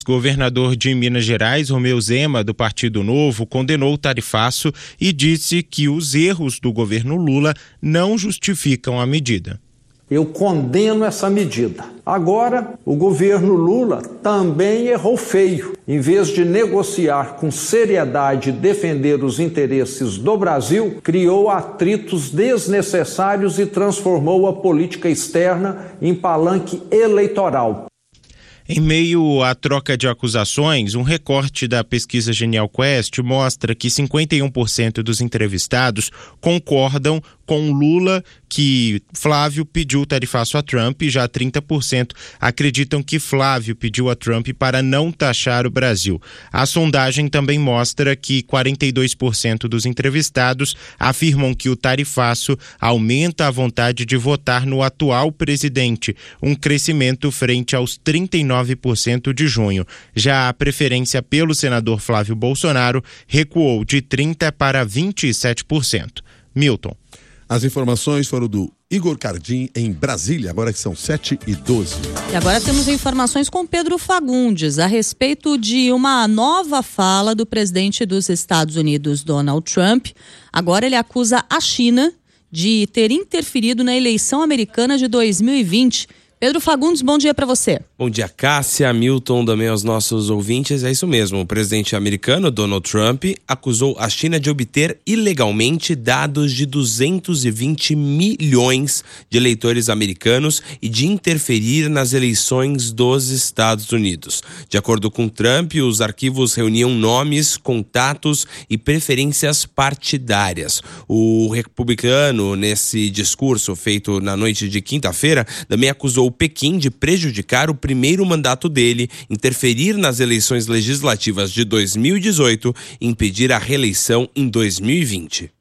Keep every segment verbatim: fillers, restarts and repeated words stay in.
Governador de Minas Gerais, Romeu Zema, do Partido Novo, condenou o tarifaço e disse que os erros do governo Lula não justificam a medida. Eu condeno essa medida. Agora, o governo Lula também errou feio. Em vez de negociar com seriedade e defender os interesses do Brasil, criou atritos desnecessários e transformou a política externa em palanque eleitoral. Em meio à troca de acusações, um recorte da pesquisa Genial Quest mostra que cinquenta e um por cento dos entrevistados concordam com Lula que Flávio pediu o tarifaço a Trump e já trinta por cento acreditam que Flávio pediu a Trump para não taxar o Brasil. A sondagem também mostra que quarenta e dois por cento dos entrevistados afirmam que o tarifaço aumenta a vontade de votar no atual presidente, um crescimento frente aos trinta e nove por cento de junho. Já a preferência pelo senador Flávio Bolsonaro recuou de trinta por cento para vinte e sete por cento. Milton. As informações foram do Igor Cardim em Brasília, agora que são sete e doze. E agora temos informações com Pedro Fagundes a respeito de uma nova fala do presidente dos Estados Unidos, Donald Trump. Agora ele acusa a China de ter interferido na eleição americana de dois mil e vinte. Pedro Fagundes, bom dia para você. Bom dia, Cássia, Milton, também aos nossos ouvintes. É isso mesmo, o presidente americano Donald Trump acusou a China de obter ilegalmente dados de duzentos e vinte milhões de eleitores americanos e de interferir nas eleições dos Estados Unidos. De acordo com Trump, os arquivos reuniam nomes, contatos e preferências partidárias. O republicano, nesse discurso feito na noite de quinta-feira, também acusou Pequim de prejudicar o primeiro mandato dele, interferir nas eleições legislativas de dois mil e dezoito e impedir a reeleição em dois mil e vinte.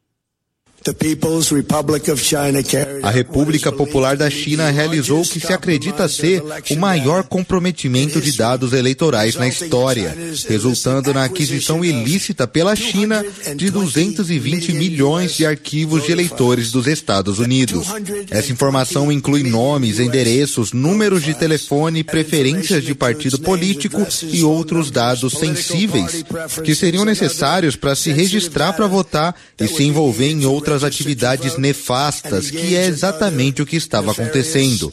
A República Popular da China realizou o que se acredita ser o maior comprometimento de dados eleitorais na história, resultando na aquisição ilícita pela China de duzentos e vinte milhões de arquivos de eleitores dos Estados Unidos. Essa informação inclui nomes, endereços, números de telefone, preferências de partido político e outros dados sensíveis que seriam necessários para se registrar para votar e se envolver em outras atividades nefastas, que é exatamente o que estava acontecendo.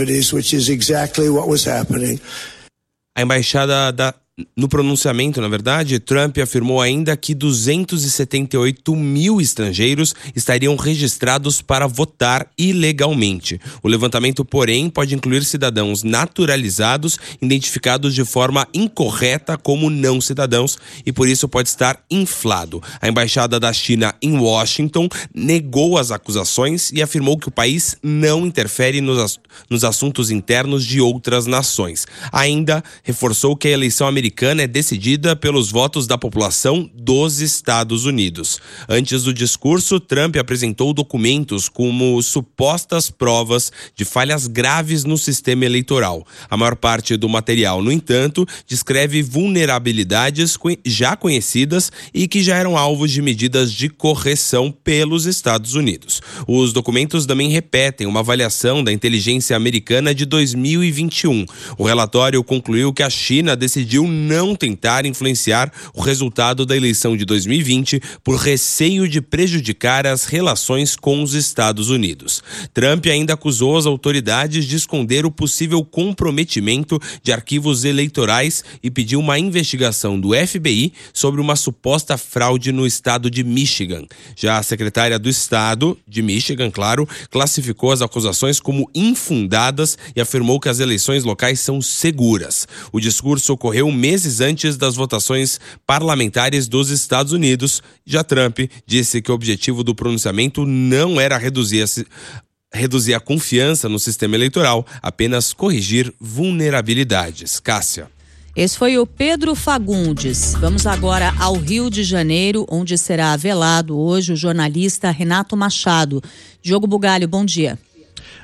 A embaixada da No pronunciamento, na verdade, Trump afirmou ainda que duzentos e setenta e oito mil estrangeiros estariam registrados para votar ilegalmente. O levantamento, porém, pode incluir cidadãos naturalizados, identificados de forma incorreta como não cidadãos, e por isso pode estar inflado. A embaixada da China em Washington negou as acusações e afirmou que o país não interfere nos, nos assuntos internos de outras nações. Ainda reforçou que a eleição americana americana é decidida pelos votos da população dos Estados Unidos. Antes do discurso, Trump apresentou documentos como supostas provas de falhas graves no sistema eleitoral. A maior parte do material, no entanto, descreve vulnerabilidades já conhecidas e que já eram alvos de medidas de correção pelos Estados Unidos. Os documentos também repetem uma avaliação da inteligência americana de dois mil e vinte e um. O relatório concluiu que a China decidiu não tentar influenciar o resultado da eleição de dois mil e vinte por receio de prejudicar as relações com os Estados Unidos. Trump ainda acusou as autoridades de esconder o possível comprometimento de arquivos eleitorais e pediu uma investigação do F B I sobre uma suposta fraude no estado de Michigan. Já a secretária do estado de Michigan, claro, classificou as acusações como infundadas e afirmou que as eleições locais são seguras. O discurso ocorreu meses antes das votações parlamentares dos Estados Unidos. Já Trump disse que o objetivo do pronunciamento não era reduzir a, reduzir a confiança no sistema eleitoral, apenas corrigir vulnerabilidades. Cássia. Esse foi o Pedro Fagundes. Vamos agora ao Rio de Janeiro, onde será velado hoje o jornalista Renato Machado. Diogo Bugalho, bom dia.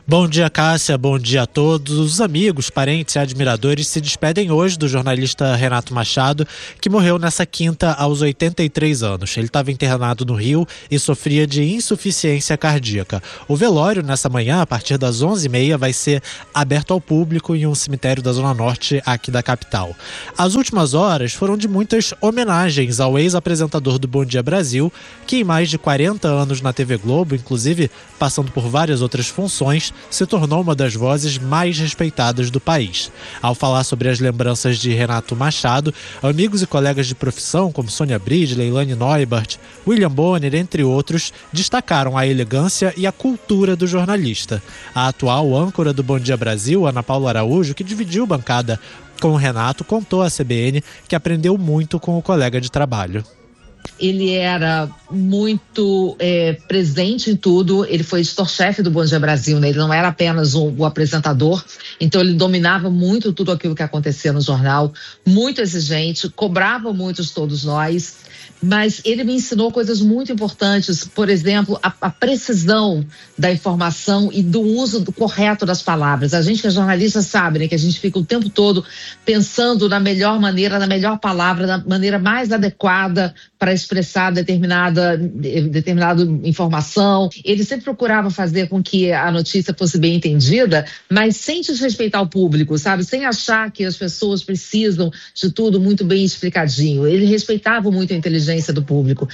Bom dia, Cássia. Bom dia a todos. Os amigos, parentes e admiradores se despedem hoje do jornalista Renato Machado, que morreu nessa quinta aos oitenta e três anos. Ele estava internado no Rio e sofria de insuficiência cardíaca. O velório, nessa manhã, a partir das onze e meia, vai ser aberto ao público em um cemitério da Zona Norte aqui da capital. As últimas horas foram de muitas homenagens ao ex-apresentador do Bom Dia Brasil, que em mais de quarenta anos na T V Globo, inclusive passando por várias outras funções, se tornou uma das vozes mais respeitadas do país. Ao falar sobre as lembranças de Renato Machado, amigos e colegas de profissão como Sônia Bride, Leilani Neubert, William Bonner, entre outros, destacaram a elegância e a cultura do jornalista. A atual âncora do Bom Dia Brasil, Ana Paula Araújo, que dividiu bancada com o Renato, contou à C B N que aprendeu muito com o colega de trabalho. Ele era muito é, presente em tudo. Ele foi editor-chefe do Bom Dia Brasil, né? Ele não era apenas o, o apresentador, então ele dominava muito tudo aquilo que acontecia no jornal, muito exigente, cobrava muito de todos nós, mas ele me ensinou coisas muito importantes, por exemplo, a, a precisão da informação e do uso do correto das palavras. A gente que é jornalista sabe, né, que a gente fica o tempo todo pensando na melhor maneira, na melhor palavra, na maneira mais adequada para expressar determinada, determinada informação. Ele sempre procurava fazer com que a notícia fosse bem entendida, mas sem desrespeitar o público, sabe? Sem achar que as pessoas precisam de tudo muito bem explicadinho. Ele respeitava muito a inteligência do público.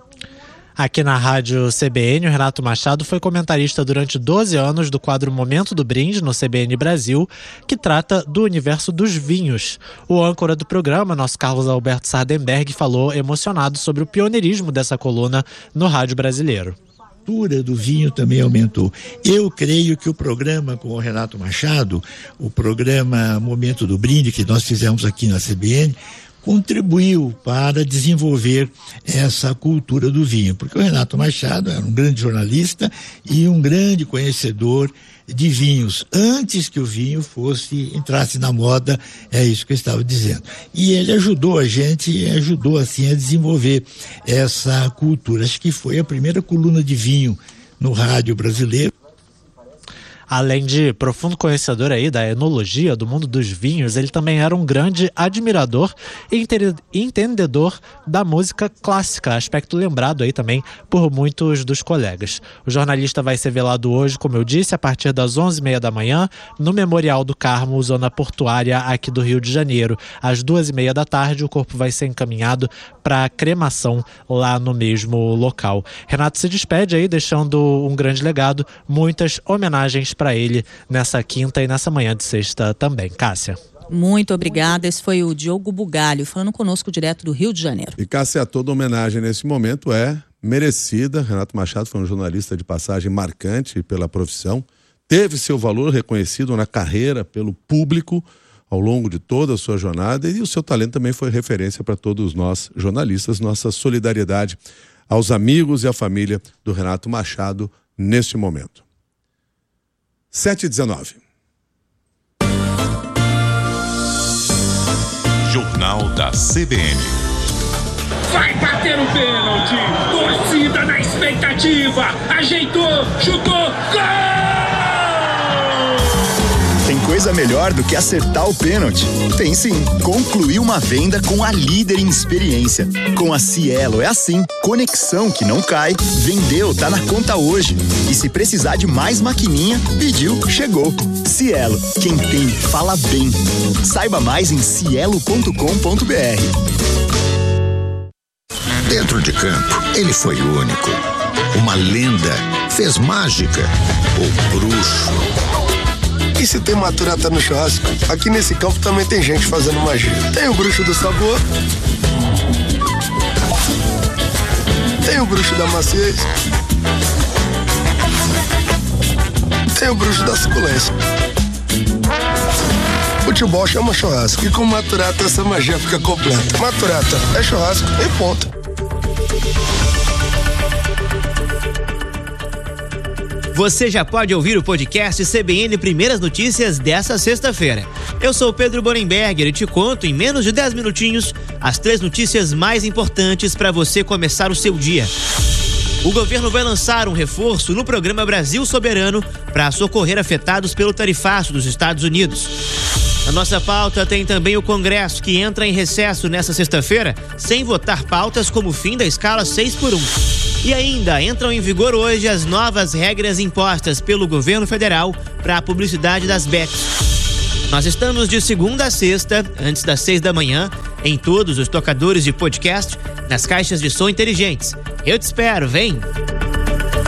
Aqui na rádio C B N, o Renato Machado foi comentarista durante doze anos do quadro Momento do Brinde, no C B N Brasil, que trata do universo dos vinhos. O âncora do programa, nosso Carlos Alberto Sardenberg, falou emocionado sobre o pioneirismo dessa coluna no rádio brasileiro. A cultura do vinho também aumentou. Eu creio que o programa com o Renato Machado, o programa Momento do Brinde, que nós fizemos aqui na C B N, contribuiu para desenvolver essa cultura do vinho, porque o Renato Machado era um grande jornalista e um grande conhecedor de vinhos, antes que o vinho fosse, entrasse na moda, é isso que eu estava dizendo. E ele ajudou a gente, ajudou assim a desenvolver essa cultura. Acho que foi a primeira coluna de vinho no rádio brasileiro. Além de profundo conhecedor aí da enologia, do mundo dos vinhos, ele também era um grande admirador e entendedor da música clássica, aspecto lembrado aí também por muitos dos colegas. O jornalista vai ser velado hoje, como eu disse, a partir das onze e meia da manhã, no Memorial do Carmo, zona portuária aqui do Rio de Janeiro. Às duas e meia da tarde, o corpo vai ser encaminhado para cremação lá no mesmo local. Renato se despede aí, deixando um grande legado, muitas homenagens para ele nessa quinta e nessa manhã de sexta também. Cássia. Muito obrigada. Esse foi o Diogo Bugalho falando conosco direto do Rio de Janeiro. E Cássia, toda homenagem nesse momento é merecida. Renato Machado foi um jornalista de passagem marcante pela profissão, teve seu valor reconhecido na carreira pelo público ao longo de toda a sua jornada, e o seu talento também foi referência para todos nós jornalistas. Nossa solidariedade aos amigos e à família do Renato Machado neste momento. sete e dezenove. Jornal da C B N. Vai bater o pênalti! Torcida na expectativa! Ajeitou! Chutou! Gol! Tem coisa melhor do que acertar o pênalti? Tem sim. Concluir uma venda com a líder em experiência. Com a Cielo é assim. Conexão que não cai. Vendeu, tá na conta hoje. E se precisar de mais maquininha, pediu, chegou. Cielo. Quem tem, fala bem. Saiba mais em cielo ponto com ponto b r. Dentro de campo, ele foi único. Uma lenda. Fez mágica. O bruxo. E se tem maturata no churrasco, aqui nesse campo também tem gente fazendo magia. Tem o bruxo do sabor, tem o bruxo da maciez, tem o bruxo da suculência. Futebol chama churrasco e com maturata essa magia fica completa. Maturata é churrasco e ponto. Você já pode ouvir o podcast C B N Primeiras Notícias dessa sexta-feira. Eu sou o Pedro Borenberger e te conto em menos de dez minutinhos as três notícias mais importantes para você começar o seu dia. O governo vai lançar um reforço no programa Brasil Soberano para socorrer afetados pelo tarifaço dos Estados Unidos. Na nossa pauta tem também o Congresso, que entra em recesso nesta sexta-feira, sem votar pautas como o fim da escala seis por um. E ainda entram em vigor hoje as novas regras impostas pelo governo federal para a publicidade das bets. Nós estamos de segunda a sexta, antes das seis da manhã, em todos os tocadores de podcast, nas caixas de som inteligentes. Eu te espero, vem!